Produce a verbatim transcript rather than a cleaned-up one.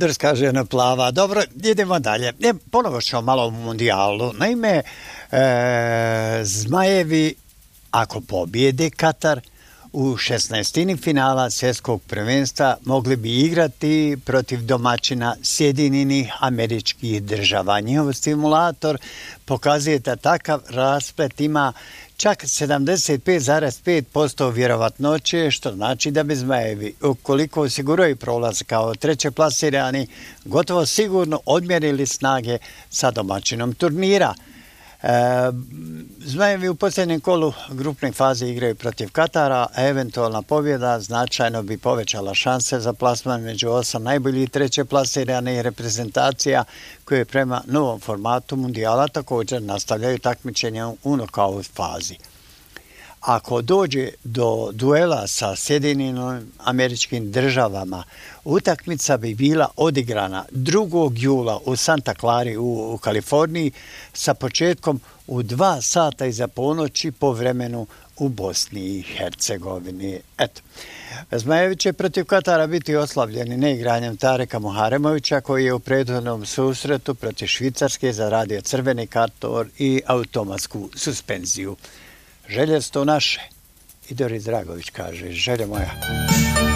Drska žena plava. Dobro, idemo dalje. E, ponovo ćemo malo u mundijalu. Naime, e, Zmajevi, ako pobjede Katar, u šesnaestini finala svjetskog prvenstva mogli bi igrati protiv domaćina Sjedinjenih Američkih Država. Njihov stimulator pokazuje da takav rasplet ima čak sedamdeset pet zarez pet posto vjerovatnoće, što znači da bi Zmajevi, ukoliko osiguraju prolaz kao treće plasirani, gotovo sigurno odmjerili snage sa domaćinom turnira. E, Zmajevi u posljednjem kolu grupne faze igraju protiv Katara, a eventualna pobjeda značajno bi povećala šanse za plasman među osam najboljih treće plasiranih reprezentacija koje prema novom formatu mundijala također nastavljaju takmičenje u nokaut fazi. Ako dođe do duela sa Sjedinjenim Američkim Državama, utakmica bi bila odigrana drugog jula u Santa Clari u, u Kaliforniji sa početkom u dva sata iza ponoći po vremenu u Bosni i Hercegovini. Eto, Zmajevi će protiv Katara biti oslavljeni neigranjem Tareka Muharemovića, koji je u prethodnom susretu protiv Švicarske zaradio crveni karton i automatsku suspenziju. Želje sto naše. I Doris Dragović kaže, želja moja.